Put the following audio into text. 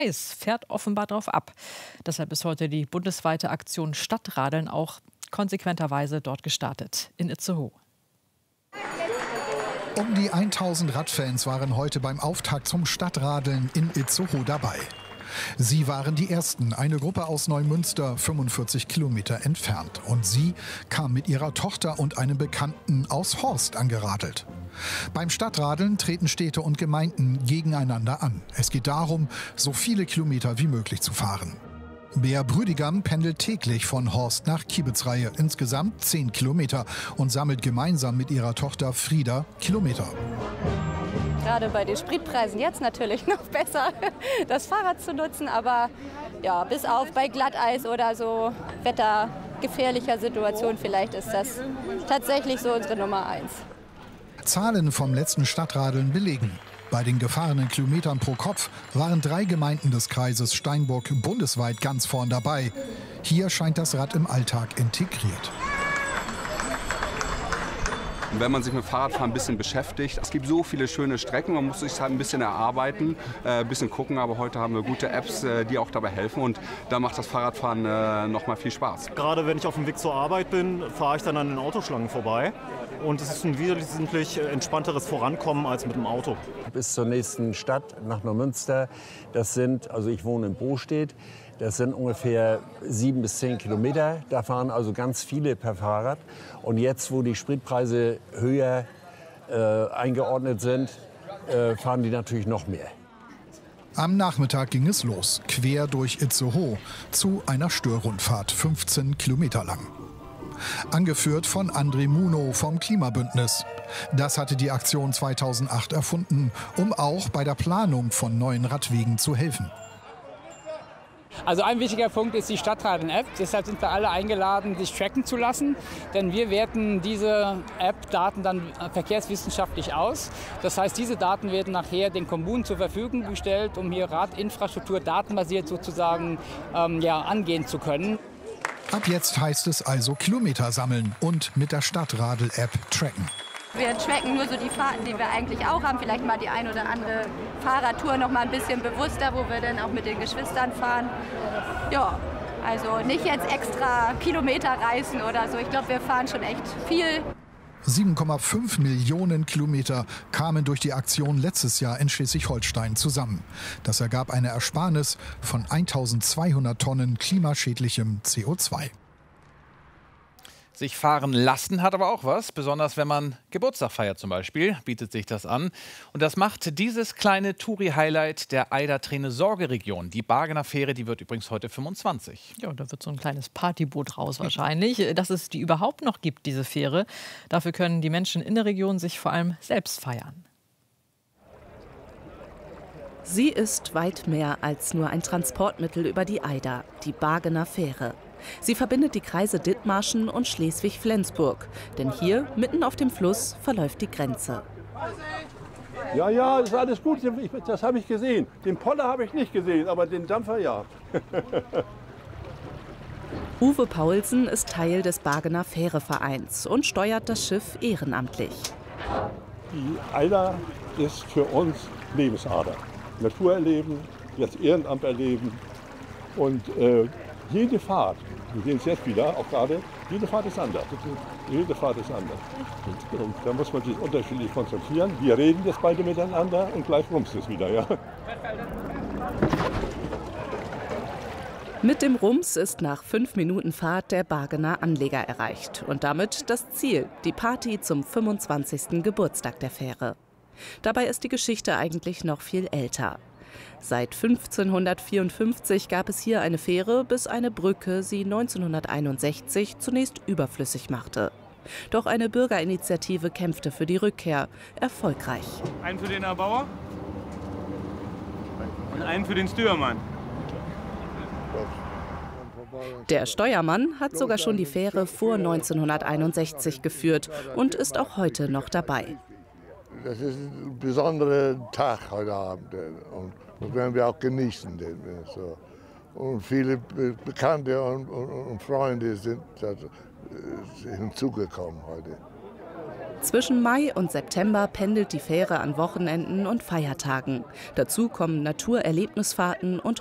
Es fährt offenbar drauf ab. Deshalb ist heute die bundesweite Aktion Stadtradeln auch konsequenterweise dort gestartet, in Itzehoe. Um die 1000 Radfans waren heute beim Auftakt zum Stadtradeln in Itzehoe dabei. Sie waren die Ersten, eine Gruppe aus Neumünster, 45 Kilometer entfernt. Und sie kam mit ihrer Tochter und einem Bekannten aus Horst angeradelt. Beim Stadtradeln treten Städte und Gemeinden gegeneinander an. Es geht darum, so viele Kilometer wie möglich zu fahren. Bea Brüdigam pendelt täglich von Horst nach Kiebitzreihe, insgesamt 10 Kilometer, und sammelt gemeinsam mit ihrer Tochter Frieda Kilometer. Gerade bei den Spritpreisen jetzt natürlich noch besser, das Fahrrad zu nutzen. Aber ja, bis auf bei Glatteis oder so wettergefährlicher Situation, vielleicht ist das tatsächlich so unsere Nummer 1. Zahlen vom letzten Stadtradeln belegen: Bei den gefahrenen Kilometern pro Kopf waren 3 Gemeinden des Kreises Steinburg bundesweit ganz vorn dabei. Hier scheint das Rad im Alltag integriert. Wenn man sich mit Fahrradfahren ein bisschen beschäftigt, es gibt so viele schöne Strecken, man muss sich halt ein bisschen erarbeiten, ein bisschen gucken, aber heute haben wir gute Apps, die auch dabei helfen, und da macht das Fahrradfahren noch mal viel Spaß. Gerade wenn ich auf dem Weg zur Arbeit bin, fahre ich dann an den Autoschlangen vorbei, und es ist ein wesentlich entspannteres Vorankommen als mit dem Auto. Bis zur nächsten Stadt nach Neumünster, das sind, also ich wohne in Bostedt, das sind ungefähr 7 bis 10 Kilometer. Da fahren also ganz viele per Fahrrad. Und jetzt, wo die Spritpreise höher eingeordnet sind, fahren die natürlich noch mehr. Am Nachmittag ging es los, quer durch Itzehoe, zu einer Störrundfahrt, 15 Kilometer lang. Angeführt von André Muno vom Klimabündnis. Das hatte die Aktion 2008 erfunden, um auch bei der Planung von neuen Radwegen zu helfen. Also ein wichtiger Punkt ist die Stadtradeln-App. Deshalb sind wir alle eingeladen, sich tracken zu lassen. Denn wir werten diese App-Daten dann verkehrswissenschaftlich aus. Das heißt, diese Daten werden nachher den Kommunen zur Verfügung gestellt, um hier Radinfrastruktur datenbasiert sozusagen angehen zu können. Ab jetzt heißt es also Kilometer sammeln und mit der Stadtradel-App tracken. Wir tracken nur so die Fahrten, die wir eigentlich auch haben. Vielleicht mal die ein oder andere Fahrradtour noch mal ein bisschen bewusster, wo wir dann auch mit den Geschwistern fahren. Ja, also nicht jetzt extra Kilometer reisen oder so. Ich glaube, wir fahren schon echt viel. 7,5 Millionen Kilometer kamen durch die Aktion letztes Jahr in Schleswig-Holstein zusammen. Das ergab eine Ersparnis von 1200 Tonnen klimaschädlichem CO2. Sich fahren lassen hat aber auch was, besonders wenn man Geburtstag feiert zum Beispiel, bietet sich das an. Und das macht dieses kleine Touri-Highlight der Eider-Treene-Sorge-Region. Die Bargener Fähre, die wird übrigens heute 25. Ja, da wird so ein kleines Partyboot raus wahrscheinlich. Dass es die überhaupt noch gibt, diese Fähre, dafür können die Menschen in der Region sich vor allem selbst feiern. Sie ist weit mehr als nur ein Transportmittel über die Eider, die Bargener Fähre. Sie verbindet die Kreise Dithmarschen und Schleswig-Flensburg. Denn hier, mitten auf dem Fluss, verläuft die Grenze. Ja, ist alles gut. Das habe ich gesehen. Den Poller habe ich nicht gesehen, aber den Dampfer ja. Uwe Paulsen ist Teil des Bargener Fährevereins und steuert das Schiff ehrenamtlich. Die Eider ist für uns Lebensader. Natur erleben, jetzt Ehrenamt erleben und jede Fahrt, wir sehen es jetzt wieder, auch gerade, jede Fahrt ist anders. Jede Fahrt ist anders. Und da muss man sich unterschiedlich konzentrieren. Wir reden jetzt beide miteinander und gleich rumst es wieder. Ja. Mit dem Rums ist nach 5 Minuten Fahrt der Bargener Anleger erreicht. Und damit das Ziel, die Party zum 25. Geburtstag der Fähre. Dabei ist die Geschichte eigentlich noch viel älter. Seit 1554 gab es hier eine Fähre, bis eine Brücke sie 1961 zunächst überflüssig machte. Doch eine Bürgerinitiative kämpfte für die Rückkehr. Erfolgreich. Einen für den Erbauer und einen für den Steuermann. Der Steuermann hat sogar schon die Fähre vor 1961 geführt und ist auch heute noch dabei. Das ist ein besonderer Tag heute Abend und das werden wir auch genießen. Und viele Bekannte und Freunde sind hinzugekommen heute. Zwischen Mai und September pendelt die Fähre an Wochenenden und Feiertagen. Dazu kommen Naturerlebnisfahrten und